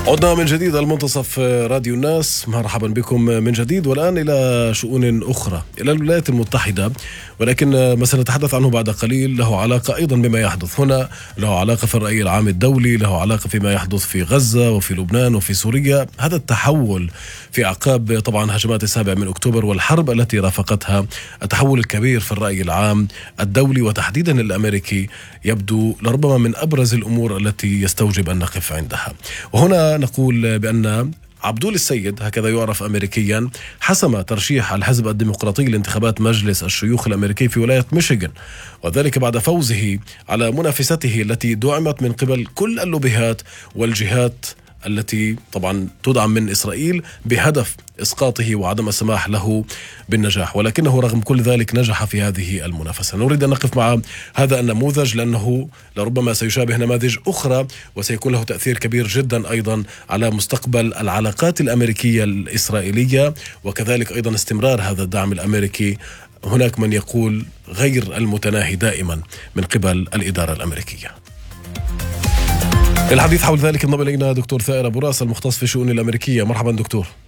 عدنا من جديد المنتصف راديو الناس، مرحبا بكم من جديد. والآن إلى شؤون أخرى، إلى الولايات المتحدة، ولكن ما سنتحدث عنه بعد قليل له علاقة أيضا بما يحدث هنا، له علاقة في الرأي العام الدولي، له علاقة فيما يحدث في غزة وفي لبنان وفي سوريا. هذا التحول في أعقاب طبعا هجمات 7 أكتوبر والحرب التي رافقتها، التحول الكبير في الرأي العام الدولي وتحديدا الأمريكي يبدو لربما من أبرز الأمور التي يستوجب أن نقف عندها. وهنا نقول بأن عبدول السيد، هكذا يعرف أمريكيا، حسم ترشيح الحزب الديمقراطي لانتخابات مجلس الشيوخ الأمريكي في ولاية ميشيغان، وذلك بعد فوزه على منافسته التي دعمت من قبل كل اللوبيهات والجهات التي طبعا تدعم من إسرائيل بهدف إسقاطه وعدم السماح له بالنجاح. ولكنه رغم كل ذلك نجح في هذه المنافسة. نريد أن نقف مع هذا النموذج لأنه لربما سيشابه نماذج أخرى وسيكون له تأثير كبير جدا أيضا على مستقبل العلاقات الأمريكية الإسرائيلية، وكذلك أيضا استمرار هذا الدعم الأمريكي. هناك من يقول غير المتناهي دائما من قبل الإدارة الأمريكية. الحديث حول ذلك انضم إلينا دكتور ثائر أبو راس المختص في الشؤون الأمريكية. مرحبا دكتور.